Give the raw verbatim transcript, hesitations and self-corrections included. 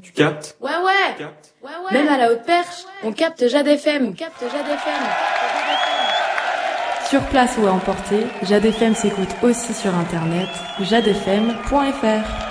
Tu captes? Ouais, ouais. Tu captes? Ouais, ouais. Même à la haute perche, on capte Jade F M. On capte Jade F M. Sur place ou à emporter, Jade F M s'écoute aussi sur internet, jade f m point f r.